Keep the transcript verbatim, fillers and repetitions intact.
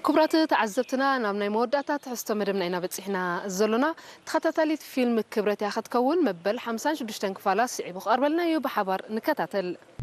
كبرات تعزبتنا نامنا مودات حستو مدمنا إنا بتصحنا الزلنا تخططاليت فيلم كبرت ياخد كون مبل حمسان شدشتن كفالاس يعيبخ أربلنا يو بحبر نكتاتل